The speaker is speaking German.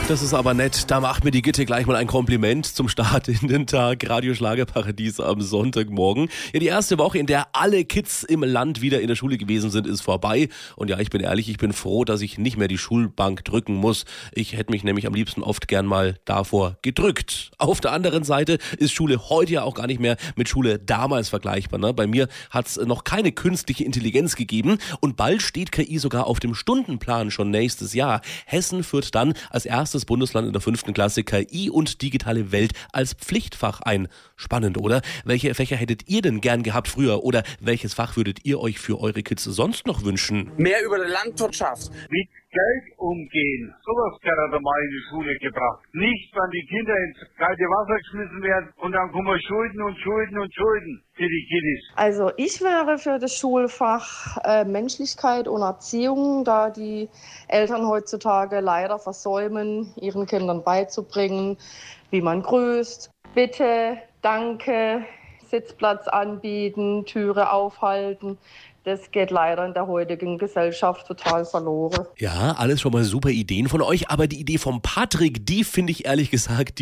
Das ist aber nett. Da macht mir die Gitte gleich mal ein Kompliment zum Start in den Tag. Radio Schlagerparadies am Sonntagmorgen. Ja, die erste Woche, in der alle Kids im Land wieder in der Schule gewesen sind, ist vorbei. Und ja, ich bin ehrlich, ich bin froh, dass ich nicht mehr die Schulbank drücken muss. Ich hätte mich nämlich am liebsten oft gern mal davor gedrückt. Auf der anderen Seite ist Schule heute ja auch gar nicht mehr mit Schule damals vergleichbar. Ne? Bei mir hat es noch keine künstliche Intelligenz gegeben. Und bald steht KI sogar auf dem Stundenplan schon nächstes Jahr. Hessen führt dann als erstes Bundesland in der 5. Klasse KI und digitale Welt als Pflichtfach ein. Spannend, oder? Welche Fächer hättet ihr denn gern gehabt früher? Oder welches Fach würdet ihr euch für eure Kids sonst noch wünschen? Mehr über die Landwirtschaft. Mit Geld umgehen. Sowas gehört er mal in die Schule gebracht. Nicht, wenn die Kinder ins kalte Wasser geschmissen werden und dann kommen Schulden und Schulden und Schulden für die Kiddies. Also ich wäre für das Schulfach Menschlichkeit und Erziehung, da die Eltern heutzutage leider versäumen, ihren Kindern beizubringen, wie man grüßt. Bitte, danke, Sitzplatz anbieten, Türe aufhalten. Das geht leider in der heutigen Gesellschaft total verloren. Ja, alles schon mal super Ideen von euch, aber die Idee vom Patrick, die finde ich ehrlich gesagt,